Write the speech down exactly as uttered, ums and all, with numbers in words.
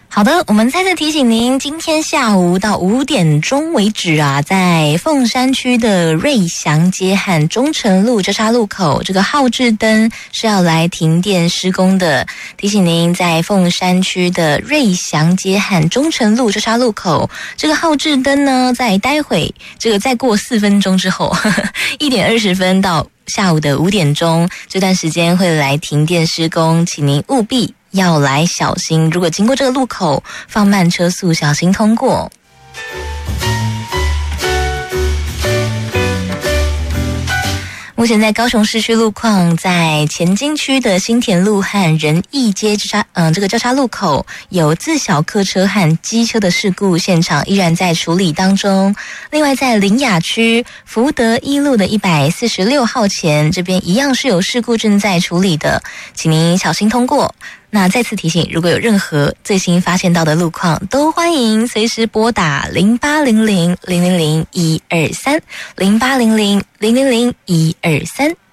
好的，我们再次提醒您，今天下午到五点钟为止啊，在凤山区的瑞祥街和中城路交叉路口，这个号志灯是要来停电施工的。提醒您，在凤山区的瑞祥街和中城路交叉路口，这个号志灯呢，在待会这个再过四分钟之后，一点二十分到下午的五点钟，这段时间会来停电施工，请您务必要来小心，如果经过这个路口，放慢车速，小心通过。目前在高雄市区路况，在前金区的新田路和仁义街交叉，嗯，这个交叉路口有自小客车和机车的事故，现场依然在处理当中。另外，在苓雅区福德一路的一百四十六号前，这边一样是有事故正在处理的，请您小心通过。那再次提醒，如果有任何最新发现到的路况，都欢迎随时拨打零八零零零零零一二三零八零零零零零一二三。